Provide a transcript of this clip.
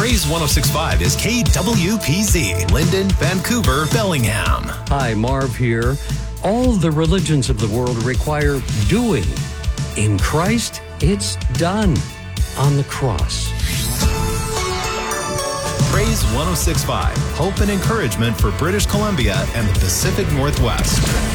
Praise 106.5 is KWPZ, Linden, Vancouver, Bellingham. Hi, Marv here. All the religions of the world require doing. In Christ, it's done on the cross. Praise 106.5, hope and encouragement for British Columbia and the Pacific Northwest.